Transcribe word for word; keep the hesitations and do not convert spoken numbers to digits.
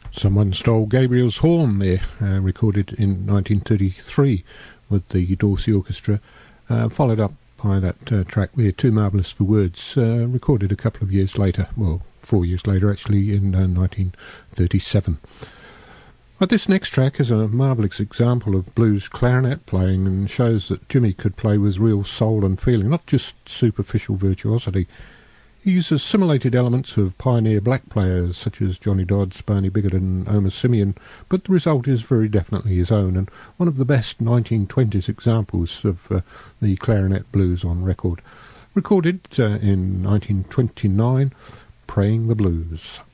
Someone Stole Gabriel's Horn there, uh, recorded in nineteen thirty-three with the Dorsey Orchestra, uh, followed up by that uh, track there, Too Marvellous for Words, uh, recorded a couple of years later, well, four years later actually, in uh, nineteen thirty-seven. But this next track is a marvellous example of blues clarinet playing and shows that Jimmy could play with real soul and feeling, not just superficial virtuosity. He uses simulated elements of pioneer black players such as Johnny Dodds, Barney Bigot and Omer Simeon, but the result is very definitely his own, and one of the best nineteen twenties examples of uh, the clarinet blues on record. Recorded uh, in nineteen twenty-nine, Praying the Blues.